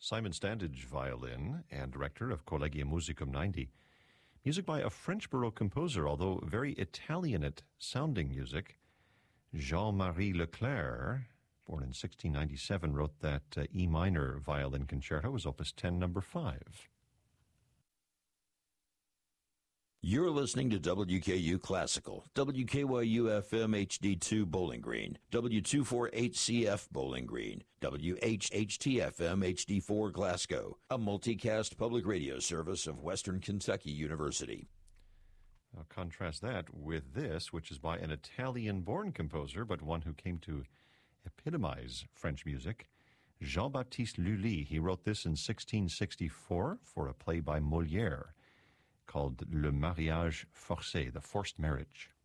Simon Standage, violin, and director of Collegium Musicum 90. Music by a French Baroque composer, although very Italianate-sounding music. Jean-Marie Leclerc, born in 1697, wrote that E minor violin concerto, was Opus 10, number 5. You're listening to WKU Classical, WKYU-FM HD2 Bowling Green, W248CF Bowling Green, WHHT-FM HD4 Glasgow, a multicast public radio service of Western Kentucky University. I'll contrast that with this, which is by an Italian-born composer, but one who came to epitomize French music, Jean-Baptiste Lully. He wrote this in 1664 for a play by Molière called Le Mariage Forcé, the Forced Marriage.